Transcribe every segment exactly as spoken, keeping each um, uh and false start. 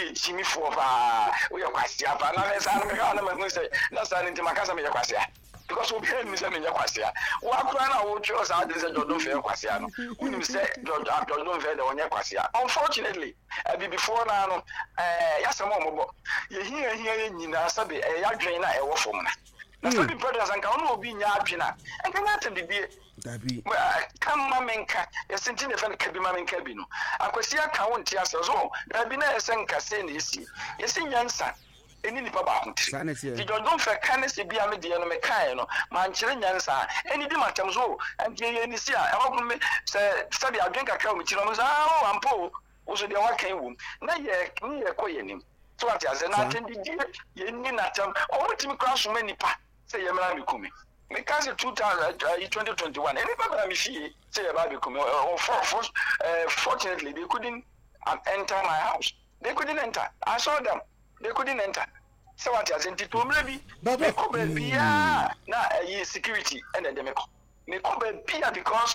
woyɛ chimi for pa woyɛ kwasia pa na me sa no me ka na me say na sa nti makasa me yɛ kwasia because we hear me say me yɛ kwasia wo akura na wo twa sa de say Jordan fe kwasia no wonim say Jordan fe de wonye kwasia unfortunately abi before na no eh yasem omobo ye hia hia ye nyina sabe eh yadwen na e wo fom na na sabe brothers anka ono obi nya adwena anka na atem bibie dabi kam mamenka yesinti ne fa ne kabi mamenka bi no akwasi aka wo ntia so dabi na yesenka se na yesi yesi nyansa eni nipa ba hontiri ti Jordan fe kan se bia me de no me kan no man kire nyansa eni di matam so anke ye ni si a e ho me se sabe adwen kakra o kire no so ah ampo wo so de wa kan wo na ye ni ye koyenim so ati aze na atendi die ye ni natam o mutimi crash me nipa se ye mra mi kumi me can say twenty twenty-one anybody na me see say ye ba be kumi fortunately they couldn't um, enter my house. They couldn't enter. I saw them. They couldn't enter. So what has enti to mrebi me ko be bia na eh security and then me ko me ko be bia because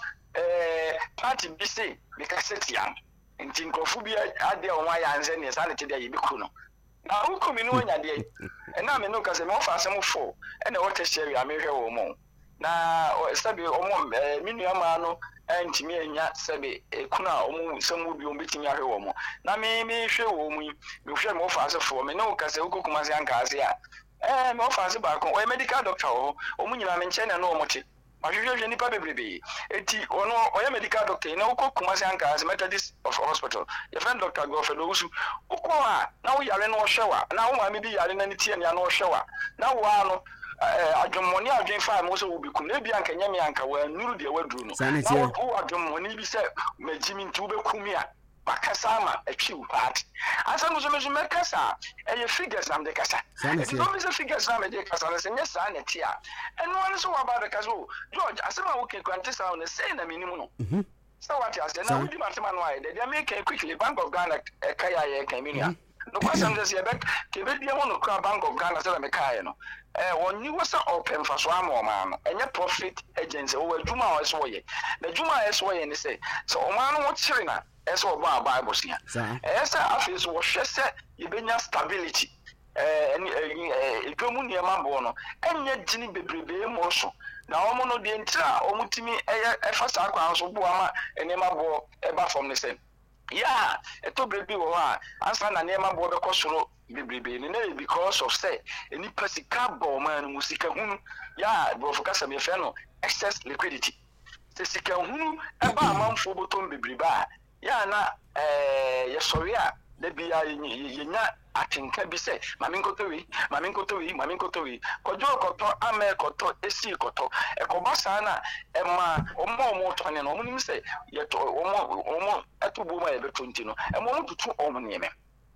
eh party bi say me ka set yam enti nkofu bi ade o wa ya nze ne sanity dey bi ku no na uko mi no nya dey e na me no ka say me ofa asem fo e na what share ya me hwe wo mo na sabi o mo mi nua ma no enti me anya sabi kuna o mo samu bi o betimi ahwe wo mo na me me hwe wo mo me hwe me ofa asem fo me no ka say uko kuma say anka ase a eh me ofa asem ba ko o medical doctor o o mo nyina me nche na no o mo te mahwehwe nipa bebrebe eti ono oya medical doctor na uko kuma say anka ase Methodist of hospital your friend Doctor Godfredo Usu uko a na wo yare no hwewa na wo ma me bi yare na ni tie na no hwewa na wo ano adwomoni adwen fa mo so obi kum na bi anka nyame anka wa nuru de waduru no na wo adwomoni bi se magimi ntu be kumi a bakasa ma atwi part asa no so me so me kasa e figures am de kasa e do me so figures am de kasa na se nyesa na ti a eno one so wa ba de kasa o George asema wo ke kwantisa o na say na minimu no mhm so what you say na we di matema no ai de make quickly Bank of Ghana kaya ye kan minia no kwasam de se back ke be dia mo no Bank of Ghana say me kaya no eh woni wasa open fa so am o ma no enye profit agency o adwuma o so ye na adwuma e so ye ni say so o ma no wo kire na e so oba Bible sia eh say afis wo hwe say ye benya stability eh eh edwomu ne ma bo no enye gini bebrebe mo so na omo no de ntira omutimi e fa sa akwa so bo ama ene ma bo e ba from the same yeah eto bebrebe wo a ansa na ne ma bo be kosoro bebrebe ni na because of say any pesika bo man musika hunu ya bro focus me fe no excess liquidity se sika hunu e ba amanfo botom bebrebe a ya na eh ye sori a da bia yenya atinka bi se mami nkotowi mami nkotowi mami nkotowi kojo koto ame koto esi koto e ko basa na e ma omo omo to ne no omo nim se ye to omo omo atubu ma ye betonti no e mo tutu omo nieme.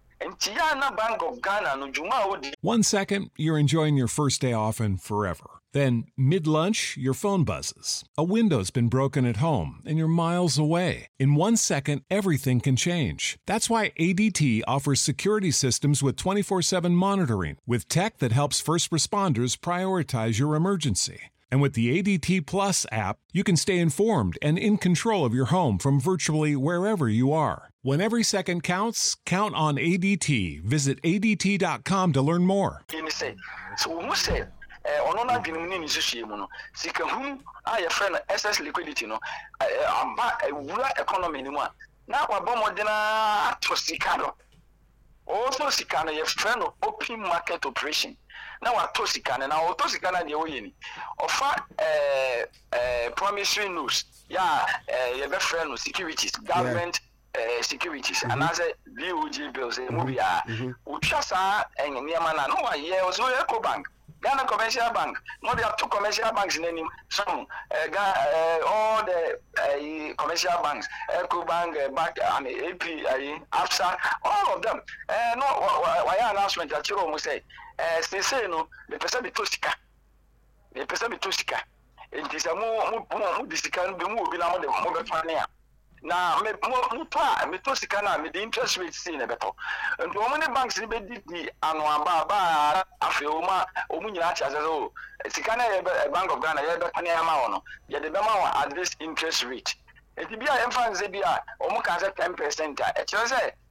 Bank of Ghana. One second, you're enjoying your first day off and forever. Then, mid-lunch, your phone buzzes. A window's been broken at home and you're miles away. In one second, everything can change. That's why A D T offers security systems with twenty-four seven monitoring, with tech that helps first responders prioritize your emergency. And with the A D T Plus app, you can stay informed and in control of your home from virtually wherever you are. When every second counts, count on A D T. Visit A D T dot com to learn more. So who said, "Ono na dwene mu ni susu mu no, sika hu a ye friend excess liquidity no, amba ewura economy ni mu a, na wabɔ modena ato sika no. Also sika no ye friend open market operation. Na wato sika na wato sika na de wo ye ni. Ofa eh eh promissory notes. Ya eh ye be friend securities, government Uh, securities mm-hmm. and as a B O G bills a movie ah uchasa en niama na no wa ye so Eco Bank Ghana Commercial Bank no there are two commercial banks in any some uh, uh, all the uh, commercial banks Eco Bank uh, Bank and A P uh, ABSA all of them uh, no why announcement that you almost say uh, they say no the person be tosika the person be tosika it is a mo mo mo disika no be mo obi na mo de mo be twane na me mo pa me to sika na me the interest rate see na beto and wo many banks ni be di anu aba ba afi o ma o mu nyina cha so sika na Bank of Ghana ye be tane ama wono ye de be ma wo at this interest rate eti bia em fan ze bia o mu ka say ten percent a e chere say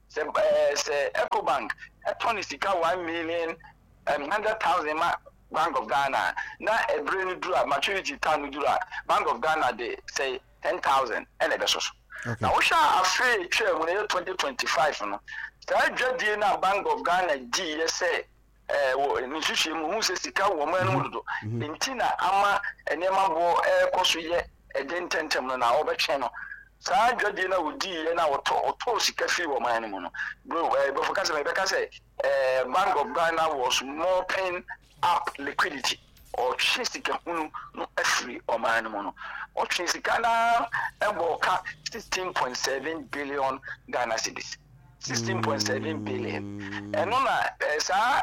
say uh, say Ecobank Tony sika one million um, hundred thousand ma Bank of Ghana na a brain dura maturity time dura Bank of Ghana they say ten thousand and the so. Now we shall afraid share when twenty twenty-five no. That jadi na Bank of Ghana G yes say eh wo nsuhye mu hu se sika wo man mu dodo. Ntina ama enema bo e koso ye e dententem no na obetwe no. Saa jadi na odi ye na woto woto sika fi wo man mu no. Bro eh before ka se me be ka say eh Bank of Ghana was mopping up liquidity or sika hunu no afri o man mu no. O sika na e bo ka sixteen point seven billion Ghana cedis. sixteen point seven billion. And no na sa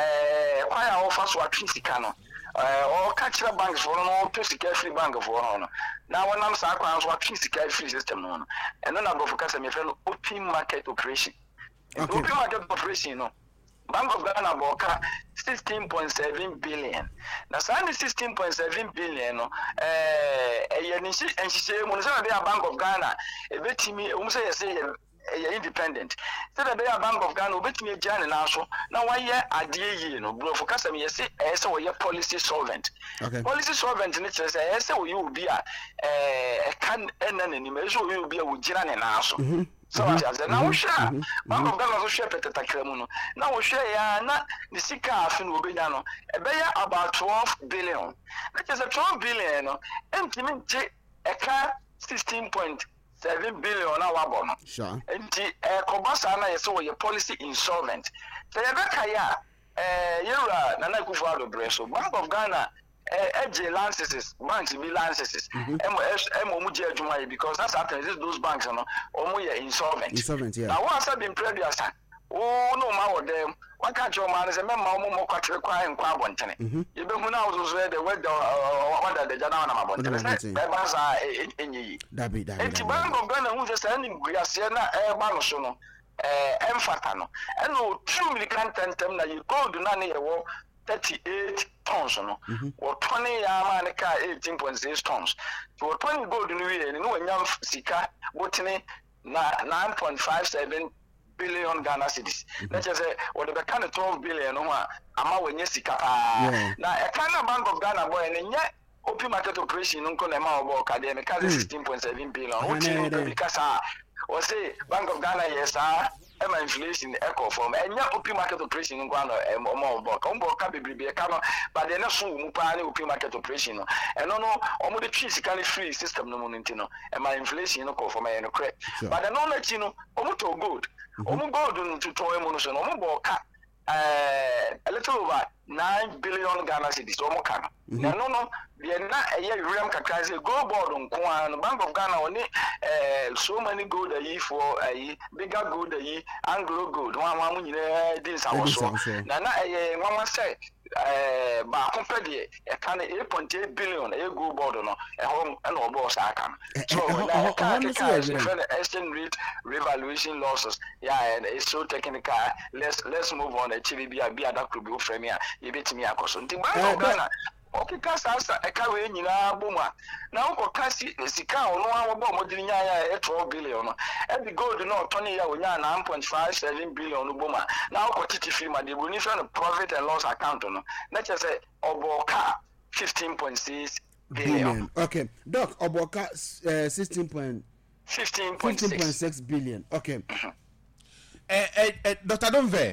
eh why offer so atwisika no. Eh o catch banks for no to sika free bank for no. Now when I'm sa kwa so atwisika free system no. And no na go focus me fellow open market operation. Okay. Open market operation no. Bank of Ghana boka sixteen point seven billion. Na sa ni sixteen point seven billion no eh eh ni enhihye mu no say be Bank of Ghana e betimi um say say e independent. Say be Bank of Ghana obetimi agya na so na waye ade yi no bro focus am yes eh say we policy solvent. Okay. Policy solvent ni say eh say we obi a eh kan enna ni me so we obi a wo gira ne na so. So I said, now we share. Bank of Ghana so share petata kremu no. Now we share ya na the sika afin wo benya no. E be ya about twelve billion. That is a twelve billion no. Enti je e ka sixteen point seven billion na wabo no. Sure. Enti e kobasa na yese wo ye policy insolvent. So ye be ka ya eh yera na na kufu ado breso. Bank of Ghana eh J licenses, banks be licenses. Emo mu je adwuma because that's happens those banks no omo ye insolvent. Insolvent, yeah. Now once have been previous oh no ma wo dem one catch your man say memma omo mo kwatere kwa nkwa abontene. You be hu na wo so the word order the jana na abontene. Be ba sa enyi. Dabi dabi. Enti Bank of Ghana hu say any guase na e ba no so no eh emfata no. E no two million tentem na you gold na na ye wo thirty-eight tons no. Or twenty yama ne ka eighteen point six tons. So twenty gold no we no wanya sika wotene na nine point five seven billion Ghana cedis. Let's just say what the kind of twelve billion no ama wanya sika pa. Na e kind of Bank of Ghana boy ne nye open market operation nko na ma obo ka de me ka sixteen point seven billion. Wotene be because o say Bank of Ghana yes ah ema inflation echo form enya open market operation ngwa no omo obo ka mbo ka bebrebe ka no but dey na so mu pa na open market operation no eno no omo de treat sikali free system no mo ntino ema inflation no ko form e no correct but the no na chi no omo to gold omo gold no to to emo no so no omo bo ka eh a little over nine billion Ghana cedis omo ka no no no the na eye rem kakra say gold board nko an Bank of Ghana oni eh so many gold ayi for ayi bigger gold ayi Anglo gold one one nyina dis awoso na na eye one one say eh ba compare e kan eight point eight billion e gold board no e ho e no obo sa aka so na ka ka exchange rate revaluation losses yeah and it's so technical. let's let's move on actually be a be that could be frame here you betimi akoso nti Bank of Ghana okay kasa asa e ka we nyina boma na uko kasi sika ono awo bo modiri nya ya twelve billion no e be gold no tony ya onya nine point five seven billion boma na uko titi firma de boni fa no profit and loss account no na che say oboka fifteen point six billion. Okay doc oboka uh, sixteen point fifteen point six billion. Okay. eh eh Doctor Donve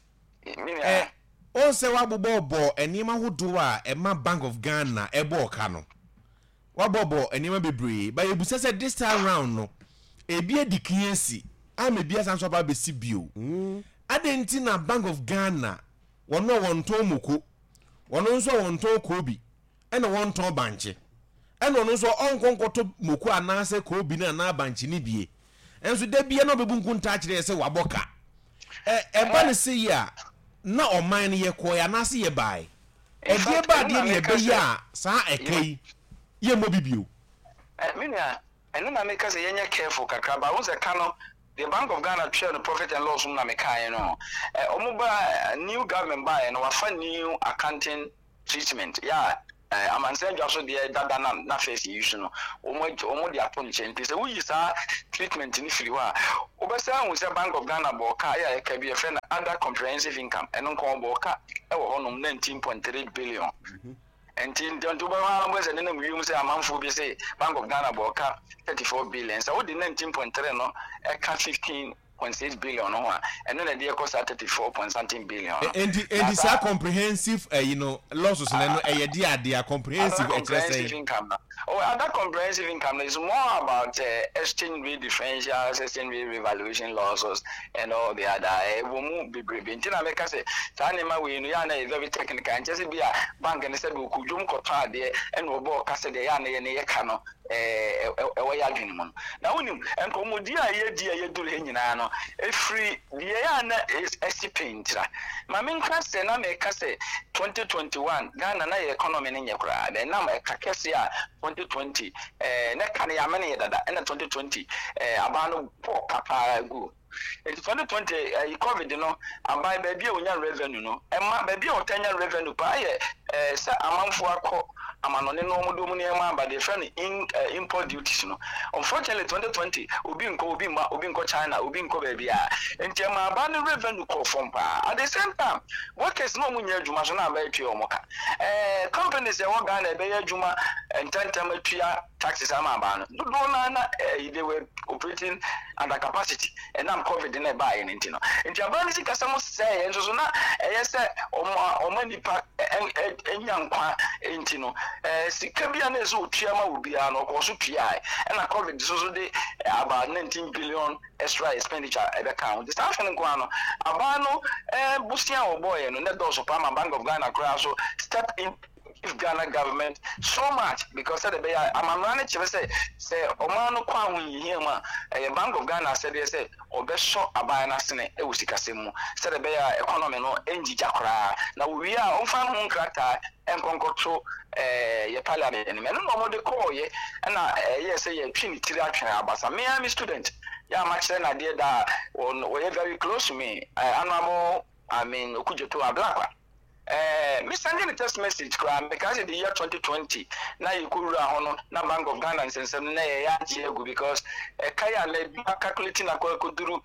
eh on se wa bobo bo enima hodo a e ma Bank of Ghana e bo ka no wa bobo enima bebre ba ebusa se this time round no e bia dikiensi am e bia sanso ba be sibio mm adenti na Bank of Ghana wono wonto moko wono nso wonto kobi e na wonto banche e no nso onkonkoto moko anase kobi na na banche ni bie enso da bia no bebu nkunta kire se waboka e e ba ne se ya na oman ye koya na se ye bai e die ba die ne be ya sa ekai ye mo bibio eh minia eno na make say yenye careful kakra ba won se ka no the Bank of Ghana share the profit and loss na me kai no eh omo ba new government ba no wa fa new accounting treatment yeah amanse just the dada na na face use no omo omo dia to nche say we use treatment ni free wa obesa hu say Bank of Ghana bo ka ya e ka bi e fe na other comprehensive income eno nko bo ka e wo honom nineteen point three billion and in don't was and then we say a month for be say Bank of Ghana bo ka thirty-four billion so the nineteen point three no e ka fifteen point six billion no and then the cost at thirty-four point something billion and the and this comprehensive uh, you know losses and no e dey dey comprehensive comprehensive income oh other comprehensive income is more about uh, exchange rate differentials, exchange rate revaluation losses and all the other e wo mu bebre binti na make say tanema we no ya na very technical and just be a bank and say be kudum kotwa de and obo ka say de ya na ye ne ye ka no eh e wo ya dwene mu na wonim enkomodi a ye di ye duru nyina no e free de ya na is paintra ma me nka say na me ka say twenty twenty-one Ghana na economy ne nyekura de na ma ka kese a twenty twenty eh na kan ya mene dada na twenty twenty eh abano po papa go in twenty twenty eh COVID no abai ba bia onya revenue no e ma ba bia otanya revenue pa ye eh sa amanfo akọ amanone no omodo mu ne ma ba de friend in uh, import duties no unfortunately twenty twenty obi nko obi ma obi nko China obi nko ba bia enti ma ba ne revenue ko from pa at the same time workers no mu nya adwuma so na ba etwe omoka eh companies e wo ga na be ya adwuma entantem atua taxes ama ba no do na na they were operating under capacity and now COVID na ba yin enti no enti abani sika samo say enso so na eh say omo omo nipa enyankwa enti no eh sika bia na eso tua ma obi a no ko so tua e na COVID so so de about nineteen billion extra expenditure e be count the staff no kwa no abano eh busia oboy no na do so pa ma Bank of Ghana kra so step in if Ghana government so much because said be amanane che say say omano kwa hu yihia ma eh Bank of Ghana said they say obeso aban na sene e wusikasem mu said be economy no enjija kra na we a onfa hu nkrata enkonkoto eh ye parliament ni me no mo de call ye na ye say ye twini tiri atwen abasa me am student ya ma chere na dey da we very close to me anamo I mean okujeto ablakwa eh me send a text message because in the year twenty twenty na yikuru ahono na Bank of Ghana nsensem na ye ya jiegu because eh kaya na calculating na kuduru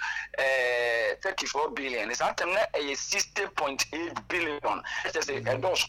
eh thirty-four billion is atem na eh sixty point eight billion it is a dos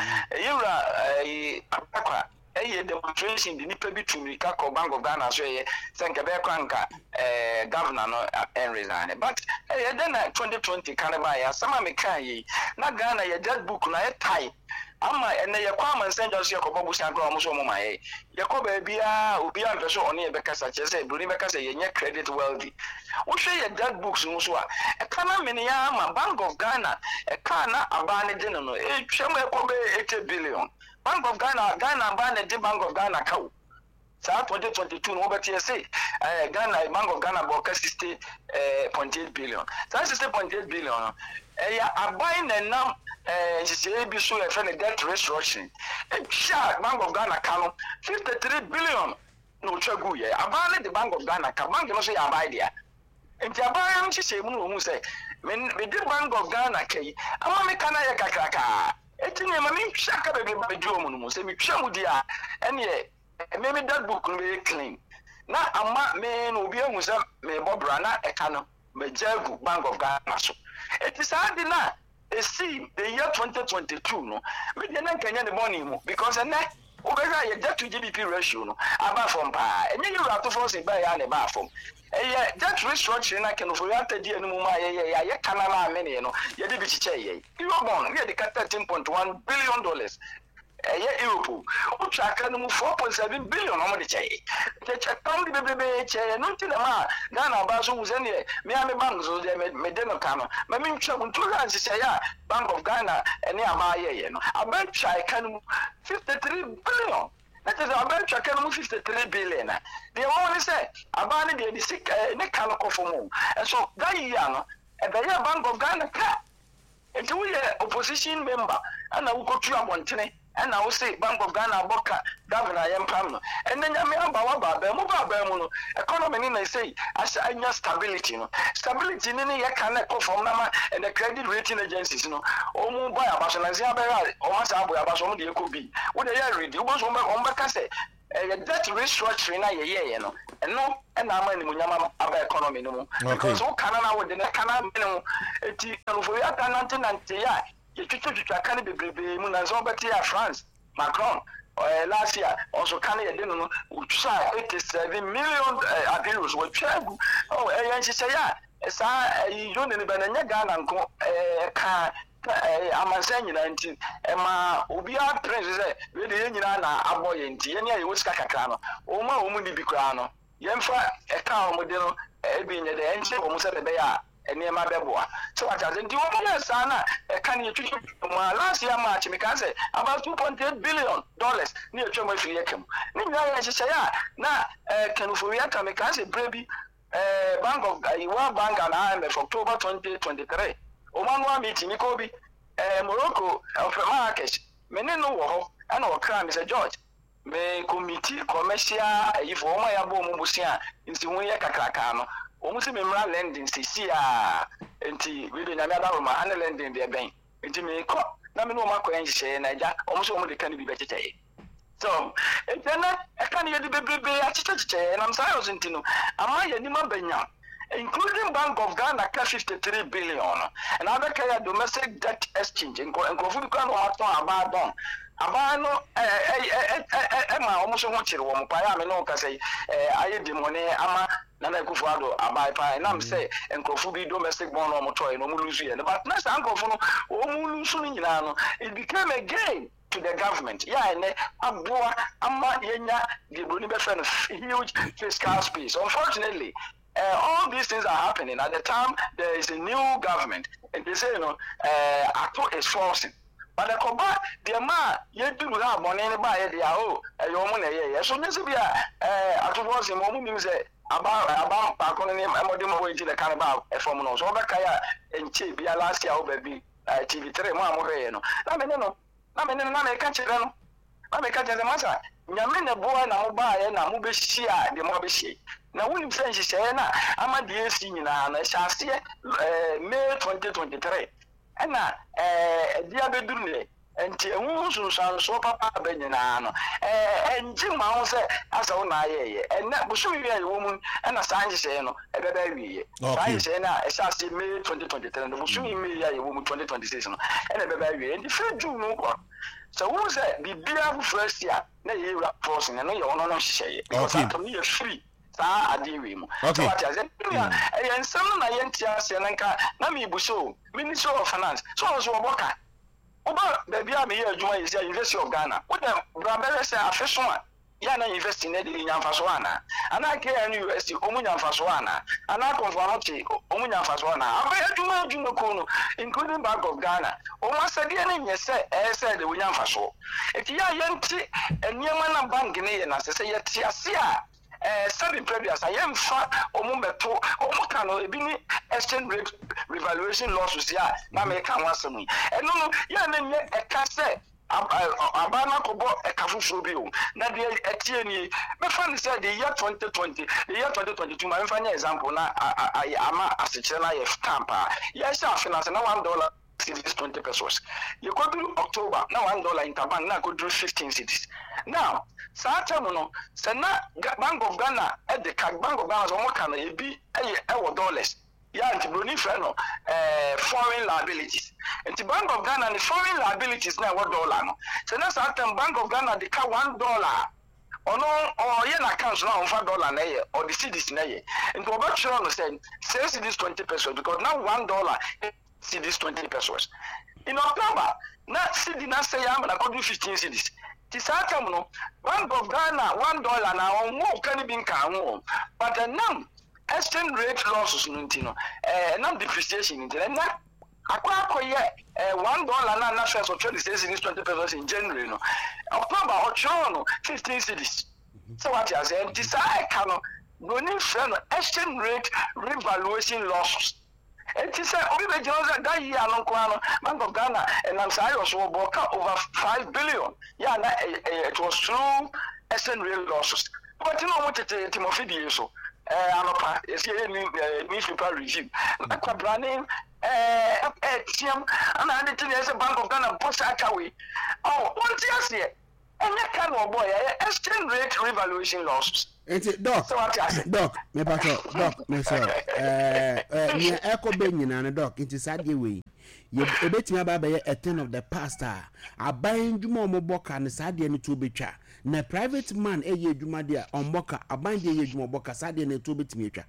yura eh akwa eh demonstration the nipa bitumi ka ko Bank of Ghana so ye senke be kwanka eh governor no en resign but eh then twenty twenty kanaba ya sama me kan yi na Ghana ye dead book na e tie ama ene ye kwa man send just ye ko bobu san kro mo so mo maye ye ko ba bia obi an so one ye be kasa che say buri be kasa ye nya credit wealthy wo hwe ye dead books no so a e kana me ne ya ama Bank of Ghana e kana abane de no no e twem e ko be eighty billion Bank of Ghana Ghana ban the Bank of Ghana cow. So twenty twenty-two no bet say uh, Ghana Bank of Ghana bought sixty point eight billion. So sixty point eight billion. Eh ya abai na nam eh say bi so e fe na debt restructuring. E sha Bank of Ghana can fifty-three billion no chagu ye. Abai the Bank of Ghana ka bank no say abai dia. Enti abai am say mu no mu say me me the Bank of Ghana kai ama me kana ye kakraka. Etinye mami shaka bebe bajo mu no se mi twa mu dia ene me me that book no be clean na ama me no obi ehun se me bobra na eka no me jagu Bank of Ghana so it is hard na e see the year twenty twenty-two no me dey na kanya the money mu because ene obega ye debt to G D P ratio no aba from pa enye you have to force ba ya na ba from eh debt restructuring na can for ya tadi anu mu ma ye ye ye kana na amene no ye de bi chiche ye Eurobond we dey thirteen point one billion dollars eh ye Europe o chaka no four point seven billion no mo de cheye che che tam de bebe che no ti na ma Ghana ba so wuze ne me am bank so de me de no ka no ma me ntwa mu ntwa nse che ya Bank of Ghana ene ama ye ye no aban twa ka no fifty-three billion. That is about checking fifty-three billion. The only say about the sick ne calico for more. And so that year, and the year Bank of Ghana car. And we are opposition member, and I will go to a one tene. and I will say Bank of Ghana Boka Governor Yampam, and then Yamaba Waba, Muba Bermuno, economy in they say, as I know stability, no stability in any can go from Nama and the credit rating agencies, no, or Mumbai Abasan and Zabara, or Masabu Abason, you could be. What they are reading was on Bacase, a debt restructuring a year, you know, and no, and I'm in Munyama economy, no, because all Canada would the Canada, you know, for Yatanantia. You can't be Munazombatia France, Macron, last year, also Canada didn't try eighty-seven million appeals with Chagu. Oh, and she say, yeah, as I don't even Ghana and go, I'm saying, and Emma Ubia Prince, really, you know, a boy in Tiania, you was Kakano, Oma Umudi Bicrano, Yemfa, a cow, Modelo, being at the end, almost at the Bay. And near my beboa. So I tell you, do you want Sana? Can you treat last year March? Because about two point eight billion dollars near Chomo Fiakum. Nina, as you say, now, can you forget to make us a baby Bank of Iwa Bank and I M F October twenty twenty-three. Oman meeting, Mikobi, Morocco, of Marrakesh, Menino, and our crime is a judge. Me committee commercial, if Oma Yabo Mubusia, in Simuya Kakakano. Almost memorable lending, see, ah, and we didn't have a lending their bank. It may call, Namino Marco and say, and I almost only can be better. So, if then I can't hear the baby at church, and I'm sorry, Tino. Am I a Nima Benya, including Bank of Ghana, fifty-three billion, and other carrier domestic debt exchange, and Kofukan or about Abano, Emma almost want you, Payam, no, can say, I did money, Ama. Nana Kufado, Abai, and I'm say, and Kofubi domestic one or Motoy, no Mulusian. But next uncle for no, it became a game to the government. Yeah, and Abua, Amma, Yenya, the Bunibe huge fiscal space. Unfortunately, uh, all these things are happening. At the time, there is a new government, and they say, you know, uh, Acto is forcing. But the Koba, the man, you do have money by the oh, a woman, so Mississippi, uh, Acto was in one music. About about Pakoni and Modimo way to the Carabao, a form of Sobakaya and Chip, last year, baby, T V three, Mamma Reno. Lamino, Lamino, Name Catcherano, Name Catcher the Massa. Yamina boy and Amubai and Amubishia, the Mobishi. Now, when you say, she said, I'm a dear senior, and I shall see May twenty twenty-three. And now, dear Bedune. And Tiamusu sound so papa Benano, and Jim Mouse as a nae, and that was a woman and a science saying, a baby. Science and I shall see May twenty twenty-three, and was showing me a woman twenty twenty-six, and a baby, and the first June. So, what was that? The beer first year, no, you are forcing, and no, no, say, because I can be free. I deal with him. Okay. And some of my entities and Nami Busso, Minister of Finance, so I was a worker. Oba baby am here adwuma yi say University of Ghana. What the Brambere say afeso a ya na invest in the nyamfaso ana. Ana K N U S T omu nyamfaso ana. Ana konfano che omu nyamfaso ana. Aba adwuma adwuma ko no including Bank of Ghana. Omu asade na nye say eh say de nyamfaso. Eti ya yenti enyema na bank ne ye na say yeti ase a eh seven previous I am fa omu beto omu kano ebi ni exchange rate revaluation losses ya na me kan wasem yi eno no ya na nye e ka say abana kobo e ka fufu bi o na de etie ni me fa ni say the year twenty twenty the year twenty twenty-two ma me fa nya example na ama asechire na ye stamp ya sha finance na one dollar cities twenty pesos. You go to October now one dollar interbank now go do fifteen cities. Now, Saturn no, Sana Bank of Ghana at the Bank of Ghana so what can it be a dollars. Yeah, and Bruni Freno, uh, foreign liabilities. And the Bank of Ghana and the foreign liabilities now what dollar no. So now Saturn Bank of Ghana they can one dollar. Or no, or yen accounts now on five dollar na or the cities na ye. And to about sure no say say cities twenty pesos because now one dollar cities twenty pesos. In October, now city na say I'm gonna do fifteen cities. Tisaka no Bank of Ghana one dollar now on more can be can but uh, now exchange rate losses no ntino eh now depreciation ntino na akwa akoye eh one dollar na na first of trade cities twenty pesos in January no October or no fifteen cities. So what you say tisaka no no need friend exchange rate revaluation losses It is a Obi Jones that year along Bank of Ghana and I'm sorry also over five billion. Yeah, it was true S N real losses. But you know what it is Timothy so uh Anopa is here newspaper review. Like branding uh Tiam and I did a Bank of Ghana post away. Oh, what is here? And that kind of boy, exchange rate revaluation losses. Enti doc doc me pato doc me so eh eh ni eko be nyina ne doc enti sadie we ye ebetimi aba be a thing of the past a aban dwuma omoboka ne sadie ne to betwa na private man eye dwuma dia omboka aban dia ye dwuma oboka sadie ne to betimi atwa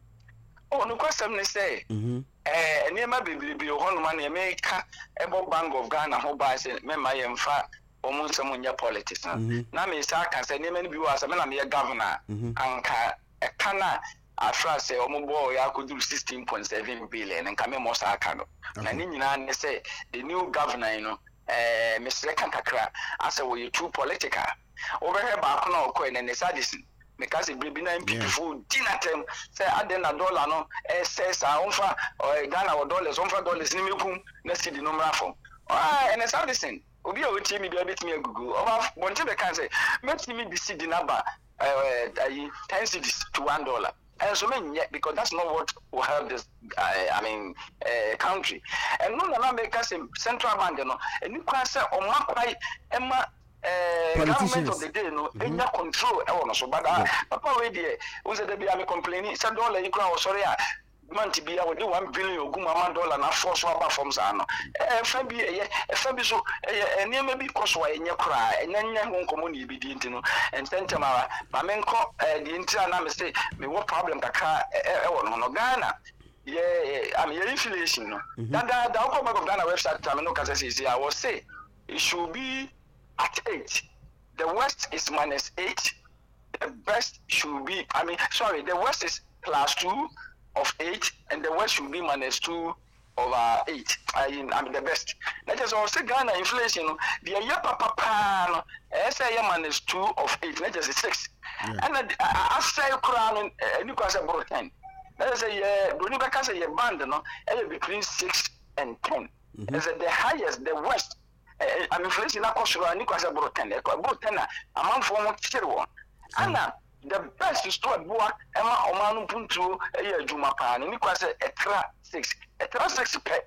oh no question ne say mhm eh ni ma bebribi ho no ma na me ka ebo Bank of Ghana ho ba say me ma ye mfa omunse munya politics na na me sa kan say ne ma ni bi wa say me na me governor anka e kana afra say omubo ya koduru sixteen point seven billion nka me mo sa aka no na ni nyina ne say the new governor you know eh Mister Kankakra as we too political over here back na okoi ne ne sadisi because the baby na people dinner time say aden na dollar no eh say sa onfa Ghana or dollars onfa dollars ni mekum na see the number from ah and sadisi obi o tie me bia betimi agugu over bonte be kan say metimi bi see the number eh ten cedis to one dollar. And so many because that's not what will help this uh, I mean uh, country. And no na make us central bank no and you can say on my quite emma uh, government of the day no mm-hmm. Any control e won so but papa we dey we say dey be am complaining say dollar you crowd sorry ah month be with one billion oguma dollar na force aba from sa no e fa bi e e fa bi so e ne ma bi koso enye kra enye ho nkomo ni bi di ntino and sentemara ba menko di ntira na me say me what problem kakra e won no Ghana yeah I mean inflation no that that the Bank of Ghana website I no can say I was say it should be at eight. The worst is minus eight. The best should be I mean sorry the worst is plus two of eight, and the worst should be minus two over eight. I, I mean the best. That is also Ghana inflation. The year papa pan, S A minus two of eight. That is six. And I say crown and you can say about ten. That is a year. Don't even say a band, no. Between six and ten. Is the highest, the worst. I'm inflation. I cost you. I can say about ten. About ten. A month for one zero. And the best is to work Emma Omanu Puntu a Juma Pan, and you can say extra six, extra six pet,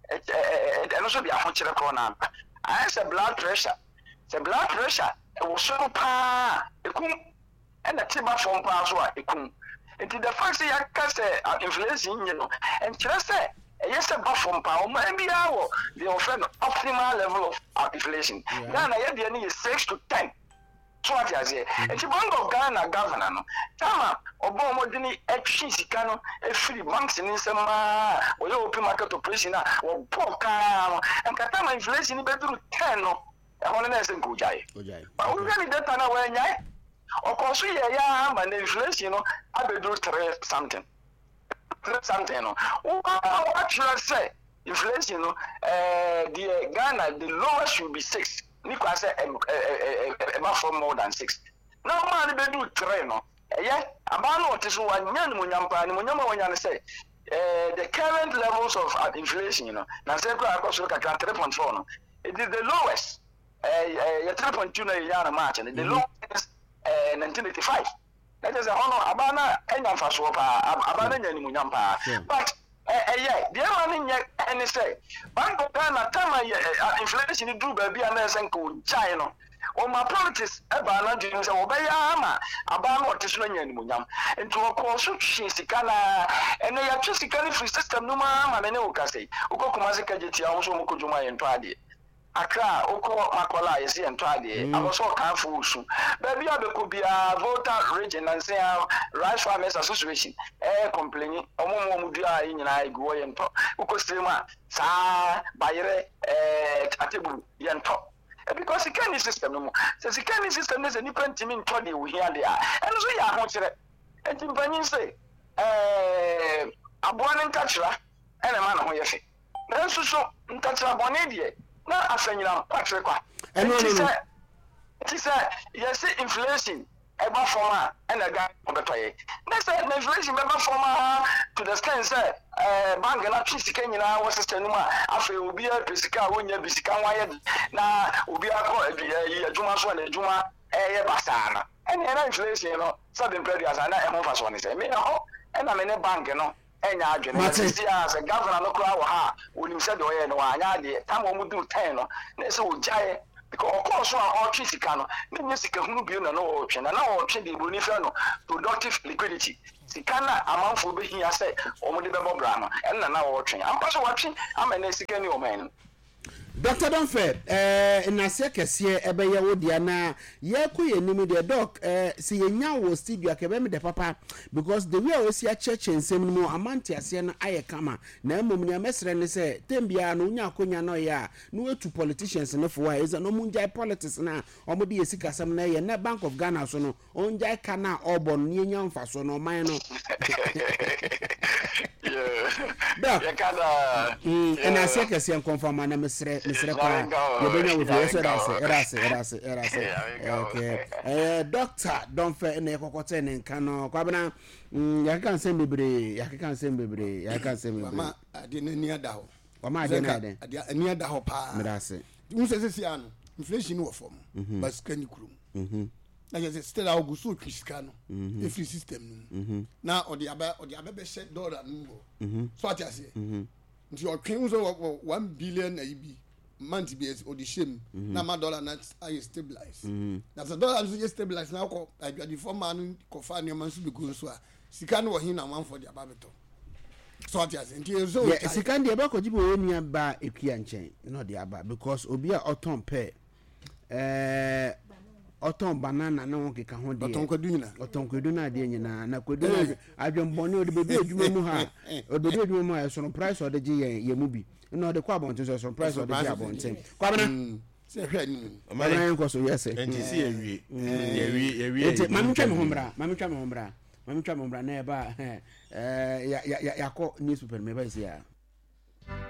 and also be a hunter corner. I say blood pressure, the blood pressure, it was so pa, a coom, and a timber from Paswa, a coom. Until the first year, I can say inflation, you know, and just say, yes, a buff from power, maybe our the optimal level of inflation. Then I had the need six to ten. So what I say, and the Bank of Ghana governor, no, Tama, Obomo Dini, Epsicano, a free banks in some or open market operation or poor car, and Katama inflation in bedroom ten, no, I want to say good jay. But we really don't know where yet. Of course, we are and inflation, you know, I will do something. Something, no. What should I say? Inflation, you know, the Ghana, the lowest should be six. Nico say about for more than six. No man be do three no. Yeah, about what is one nyan munyampa ni munyama wanyane say the current levels of uh, inflation, you know. Now say kwa akọ so kakra three point four no. It is the lowest. Uh, uh three point two na yana March and the mm-hmm. lowest is uh, nineteen eighty-five. That is a honor abana enyamfa so pa abana nyani munyampa. But eh yeah the one in any say Bank of Ghana time inflation do baby and senko China o my politics e ba na dwin say wo be ya ama aba na otiso na nyani munyam enti wo ko so twi sika na ene ya twi sika ni free system no ma ma ne o ka say ukokuma sika jeti a wo so mo kodwuma ye nto ade Accra, Oko Makola, you see, and Twadi. I was all careful. Baby, I could be a voter region and say, Rice Farmers Association, eh, complaining, Omo Mudia in I go and talk. Ukostema, Sa, Bayre, eh, Atibu, Yan talk. Because the candy system no more. Says the candy system is a different team in Twadi, we hear there. And so, yeah, I want to and in Panin say, eh, a born in Tachra, and a man who you say. Then so, in Tachra Bonadia. Na afanyina patrikwa. And it is it is yes inflation eba forma and a guy obetoye next time inflation eba forma to the extent say eh bank na twisika nyina wo system no ma afa obi a pesika wonya bisika waye na obi akọ adwuma so na adwuma eh basana and na inflation no seven previous na e ho fa so ne say me ho and na me ne bank no enya adwene sisi as a governor no kra wo ha wonim se de oye no anya de tam o mu du ten no na se o jae because of course our sika no na sika hunu bio na no o twe na na o twe de boni fa no productive liquidity sika na amanfo be hia say o mu de be bobra no en na na o twe ampa so wa twe amana sika ni o man Doctor Donfe, eh na se kese ebe ye wodia na ye ko ye nim de doc eh se ye nya wo studio akebe me de papa because the way we see a church ensem no amante ase na aye kama na emom ne mesre ne se tembia no nya akonya no ya no wetu politicians no for why is no munjai politics na omo de yesika sam na ye na Bank of Ghana so no onjai kana obon ne nya mfa so no man no yeah ya kada na se kese en confirm na mesre mesre kwa ye benya with yes erase erase erase erase okay eh doctor Donfe na ekokote ne nka no kwa bana ya kan sem bebre ya kan sem bebre ya kan sem bebre ma ade na ni ada ho wa ma ade na ade ade ni ada ho pa mirase un se se ano inflation wo fom bas kan kurum mhm na je still augusto twiska no e free system no na odi aba odi aba be she dollar no mhm so ati ase mhm nti o twen so one billion na ibi month bi odi shem na ma dollar na ay stabilize na so dollar so stabilize na ko adwadi for man ko fa ne man so be go so a sika no wo hin na man for di aba beto so ati ase nti so yeah sika ndi aba ko jibo oni aba ekua nchen no di aba because obi a oton pe eh oton banana na won keka ho de oton kwadu nyina oton kwadu na de nyina na kwadu na adwembone odi bedu adwuma mu ha odi bedu adwuma mu ha so no price odi je ye mu bi no de kwa abonten so price odi je abonten kwa bana se hwe ni ma na nko so yese enti si ewie ewie ewie enti ma ntwa me hombra ma ntwa me hombra ma ntwa me hombra na e ba eh ya ya ya ko newspaper me ba isi ya